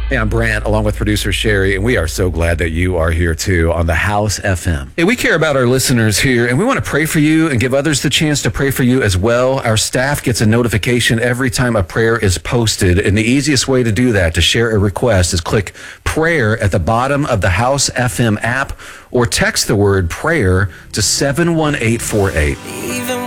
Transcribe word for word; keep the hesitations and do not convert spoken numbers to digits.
Hey, I'm Brant, along with producer Sherry, and we are so glad that you are here too on the House F M. Hey, we care about our listeners here, and we want to pray for you and give others the chance to pray for you as well. Our staff gets a notification every time a prayer is posted, and the easiest way to do that, to share a request, is click prayer at the bottom of the House F M app or text the word prayer to seven one eight four eight. Even